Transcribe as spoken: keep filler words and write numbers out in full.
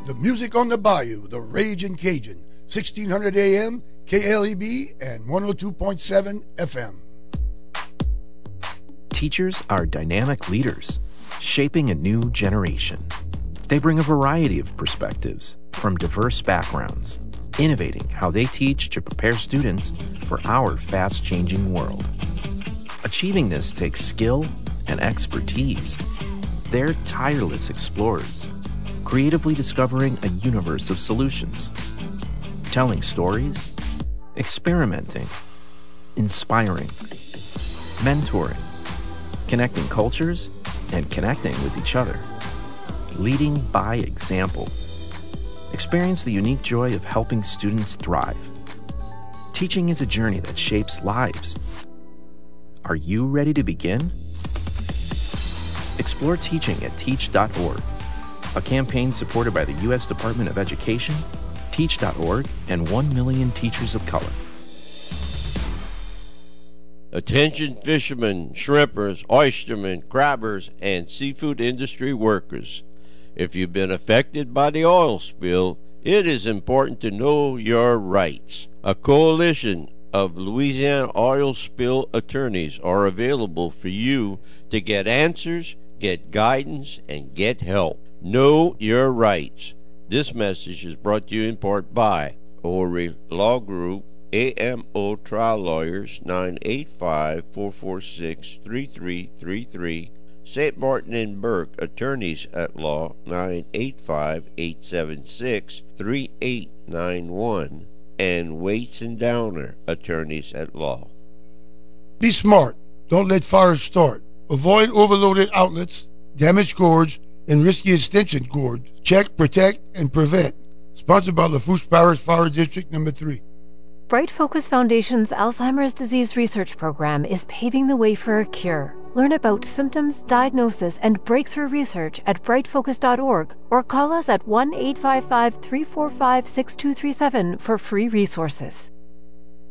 The music on the bayou, the Ragin' Cajun, sixteen hundred A M, K L E B, and one oh two point seven F M. Teachers are dynamic leaders, shaping a new generation. They bring a variety of perspectives from diverse backgrounds, innovating how they teach to prepare students for our fast-changing world. Achieving this takes skill and expertise. They're tireless explorers, creatively discovering a universe of solutions, telling stories, experimenting, inspiring, mentoring, connecting cultures, and connecting with each other, leading by example. Experience the unique joy of helping students thrive. Teaching is a journey that shapes lives. Are you ready to begin? Explore teaching at teach dot org, a campaign supported by the U S Department of Education, teach dot org, and one million teachers of color. Attention fishermen, shrimpers, oystermen, crabbers, and seafood industry workers. If you've been affected by the oil spill, it is important to know your rights. A coalition of Louisiana oil spill attorneys are available for you to get answers, get guidance, and get help. Know your rights. This message is brought to you in part by Ori Law Group, A M O Trial Lawyers, nine eight five, four four six, three three three three, Saint Martin and Burke, Attorneys at Law, nine eight five, eight seven six, three eight nine one, and Waits and Downer, Attorneys at Law. Be smart. Don't let fires start. Avoid overloaded outlets, damaged cords, and risky extension cords. Check, protect, and prevent. Sponsored by Lafourche Parish Fire District Number three. Bright Focus Foundation's Alzheimer's Disease Research Program is paving the way for a cure. Learn about symptoms, diagnosis, and breakthrough research at bright focus dot org or call us at one eight five five, three four five, six two three seven for free resources.